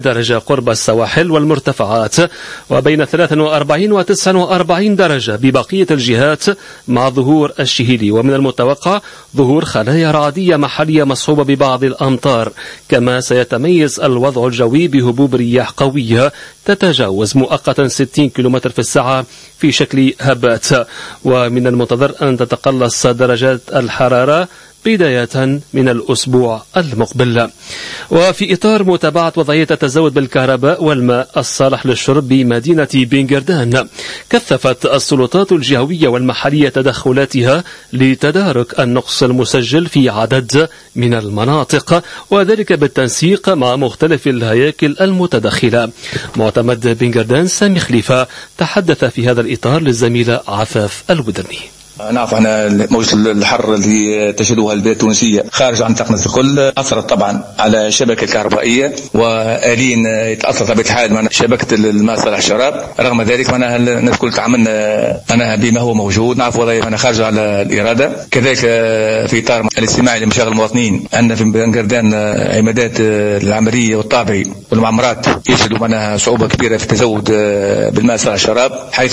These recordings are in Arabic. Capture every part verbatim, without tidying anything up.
درجة قرب السواحل والمرتفعات، وبين ثلاث وأربعين وتسع وأربعين درجة ببقية الجهات مع ظهور الشهيلي. ومن المتوقع ظهور خلايا رعدية محلية مصحوبة ببعض الأمطار. كما سيتميز الوضع الجوي بهبوب رياح قوية تتجاوز مؤقتا ستين كيلومتر في الساعة في شكل هبات. ومن المنتظر أن تتقلص درجات الحرارة بداية من الأسبوع المقبل. وفي إطار متابعة وضعية التزود بالكهرباء والماء الصالح للشرب بمدينة بنغردان، كثفت السلطات الجهوية والمحلية تدخلاتها لتدارك النقص المسجل في عدد من المناطق، وذلك بالتنسيق مع مختلف الهياكل المتدخلة. معتمد بنغردان سامي خليفة تحدث في هذا الإطار للزميلة عفاف الودرني. نعرف احنا موجة الحر اللي تشهدها البلاد التونسية خارج عن طاقتنا الكل أثرت طبعا على الشبكة الكهربائية، وآلين يتأثر طبيعة الحال من شبكة الماء صالح الشراب. رغم ذلك معناها الناس الكل تعاملنا معناها بما هو موجود. نعرف وضعية معناها خارج على الإرادة. كذلك في إطار الاستماع لمشاغل المواطنين أن في بنغردان عمادات العمرية والطابعي والمعمرات يشهدوا معناها صعوبة كبيرة في التزود بالماء صالح الشراب، حيث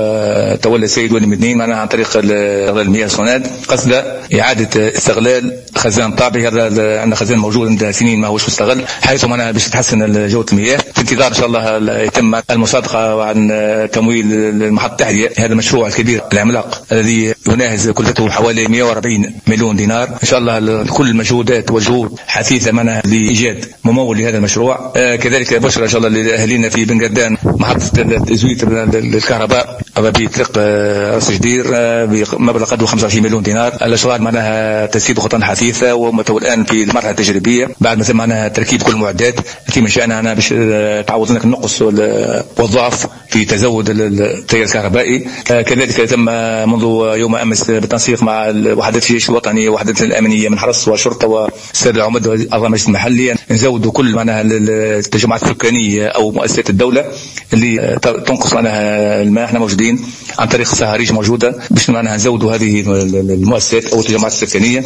تولى السيد ولي المدنين معناها عن طريق المياه الصناد قصد إعادة استغلال خزان طابعي. هذا عندنا خزان موجود عند سنين ما هوش مستغل، حيث معنا باش تحسن جودة المياه. في انتظار إن شاء الله يتم المصادقة عن تمويل المحطة التحلية، هذا المشروع الكبير العملاق الذي يناهز كلفته حوالي مئة وأربعين مليون دينار. إن شاء الله كل المجهودات والجهود حثيثة معنا لإيجاد ممول لهذا المشروع. كذلك بشرى إن شاء الله لأهلنا في بنغردان محطة تزويد الكهرباء بطريق راس جدير مبلغ قدره خمسة وعشرين مليون دينار. الاشغال معناها تسيير خطوات حثيثه، ومتو الان في المرحله التجريبيه بعد ما تم معناها تركيب كل المعدات التي من شانها أنا باش تعوض لنا النقص والضعف في تزود التيار الكهربائي. كذلك تم منذ يوم امس بالتنسيق مع وحدات الجيش الوطني ووحدات الامنيه من حرس والشرطه والسيد العمد واعضاء المجلس المحلي نزودوا كل معناها التجمعات السكانيه او مؤسسات الدوله اللي تنقص معناها الماء. احنا موجودين عن طريق صهاريج موجوده باش معناها نزودوا هذه المؤسسات او التجمعات السكانيه.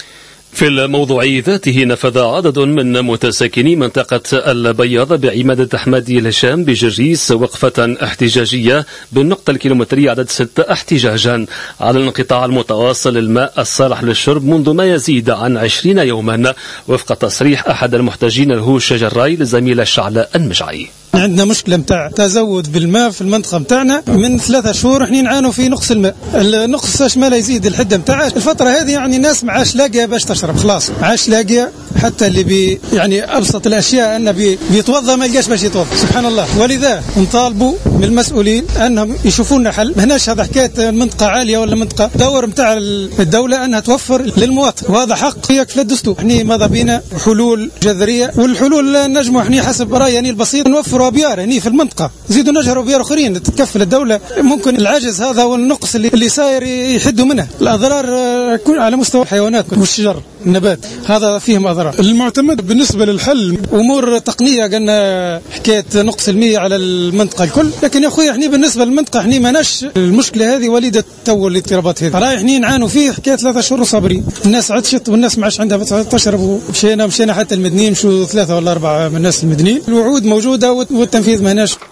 في الموضوع ذاته نفذ عدد من متساكني منطقة البياض بعمادة أحمدي الهشام بجريس وقفة احتجاجية بالنقطة الكيلومترية عدد ستة احتجاجا على الانقطاع المتواصل للماء الصالح للشرب منذ ما يزيد عن عشرين يوما، وفق تصريح أحد المحتجين الهوش جراي لزميل الشعلة المجعي. عندنا مشكلة متاع تزود بالماء في المنطقة متاعنا من ثلاثة شهور احنا نعانوا في نقص الماء. النقص اش ما يزيد الحدة متاعه الفترة هذه، يعني الناس ما عادش لاقيه باش تشرب، خلاص ما عادش لاقيه. حتى اللي بي يعني ابسط الاشياء انه بي بيتوضا ما يلقاش باش يتوضا، سبحان الله. ولذا نطالبوا من المسؤولين انهم يشوفوا لنا حل. ما هناش هذا حكايه منطقة عالية ولا منطقة، دور متاع الدولة انها توفر للمواطن، وهذا حق يكفل الدستور. احنا ماذا بينا حلول جذرية، والحلول نجموا احنا حسب رايي يعني البسيط نوفر أبيار هني في المنطقة، زيدوا نجروا أبيار أخرين تتكفل الدولة. ممكن العجز هذا والنقص اللي, اللي صاير يحدوا منه. الأضرار يكون على مستوى الحيوانات والشجر النبات، هذا فيهم أضرار. المعتمد بالنسبة للحل أمور تقنية، قلنا حكاية نقص المياه على المنطقة الكل، لكن يا أخوي احنا بالنسبة للمنطقة احنا ما ناش المشكلة هذه وليدة تو الاضطرابات هذه. راي احنا نعانوا فيه حكاية ثلاثة شهور صابرين، الناس عطشت والناس ما عادش عندها تشرب. مشينا مشينا حتى المدنيين مشوا ثلاثة ولا أربعة من الناس المدنيين. الوعود موجودة والتنفيذ ما هناش.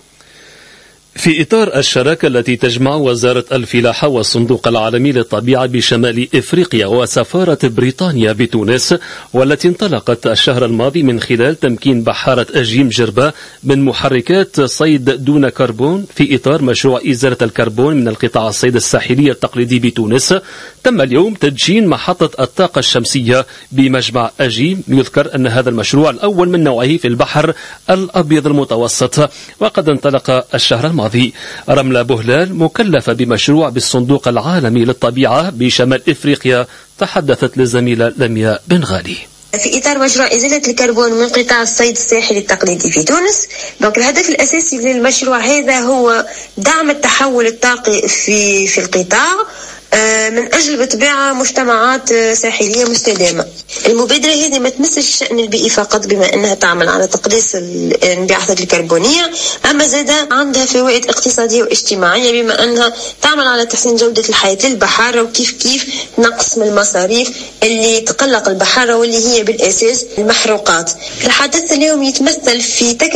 في إطار الشراكة التي تجمع وزارة الفلاحة والصندوق العالمي للطبيعة بشمال إفريقيا وسفارة بريطانيا بتونس، والتي انطلقت الشهر الماضي من خلال تمكين بحارة أجيم جربة من محركات صيد دون كربون في إطار مشروع إزالة الكربون من القطاع الصيد الساحلي التقليدي بتونس، تم اليوم تدشين محطة الطاقة الشمسية بمجمع أجيم. يذكر أن هذا المشروع الأول من نوعه في البحر الأبيض المتوسط، وقد انطلق الشهر الماضي. رملة بهلال مكلفة بمشروع بالصندوق العالمي للطبيعة بشمال إفريقيا تحدثت للزميلة لمياء بن غالي. في إطار مشروع إزالة الكربون من قطاع الصيد الساحلي التقليدي في تونس، دونك الهدف الأساسي للمشروع هذا هو دعم التحول الطاقي في في القطاع من أجل بطبيعة مجتمعات ساحلية مستدامة. المبادرة هذه ما تمسش الشأن البيئي فقط بما أنها تعمل على تقليص الانبعاثات الكربونية، أما زادة عندها فوائد اقتصادية واجتماعية بما أنها تعمل على تحسين جودة الحياة للبحارة، وكيف كيف نقص من المصاريف اللي تقلق البحارة واللي هي بالأساس المحروقات. الحدث اليوم يتمثل في